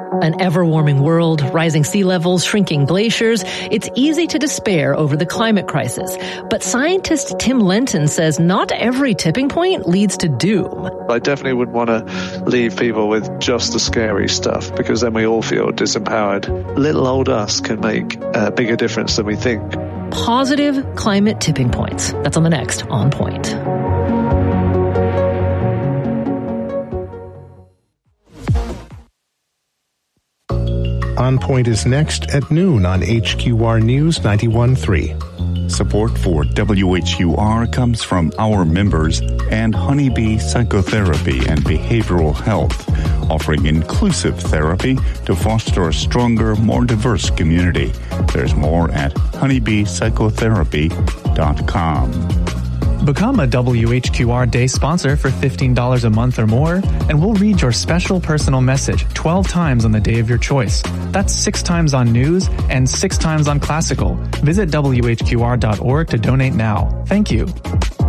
An ever-warming world, rising sea levels, shrinking glaciers. It's easy to despair over the climate crisis. But scientist Tim Lenton says not every tipping point leads to doom. I definitely wouldn't want to leave people with just the scary stuff, because then we all feel disempowered. Little old us can make a bigger difference than we think. Positive climate tipping points. That's on the next On Point. On Point is next at noon on HQR News 91.3. Support for WHUR comes from our members and Honeybee Psychotherapy and Behavioral Health, offering inclusive therapy to foster a stronger, more diverse community. There's more at honeybeepsychotherapy.com. Become a WHQR Day sponsor for $15 a month or more, and we'll read your special personal message 12 times on the day of your choice. That's 6 times on news and 6 times on classical. Visit WHQR.org to donate now. Thank you.